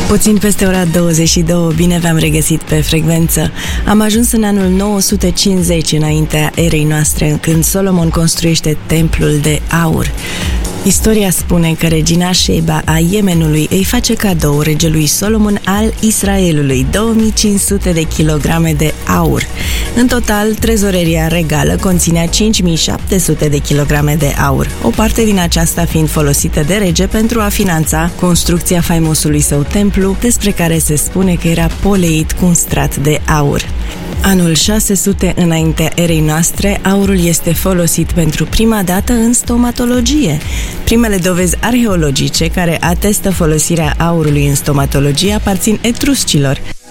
Puțin peste ora 22, bine v-am regăsit pe frecvență. Am ajuns în anul 950 înaintea erei noastre, când Solomon construiește templul de aur. Istoria spune că regina Sheba a Yemenului îi face cadou regelui Solomon al Israelului 2500 de kilograme de aur. În total, trezoreria regală conținea 5700 de kilograme de aur, o parte din aceasta fiind folosită de rege pentru a finanța construcția faimosului său templu, despre care se spune că era poleit cu un strat de aur. Anul 600 înaintea erei noastre, aurul este folosit pentru prima dată în stomatologie. Primele dovezi arheologice care atestă folosirea aurului în stomatologie aparțin etruscilor.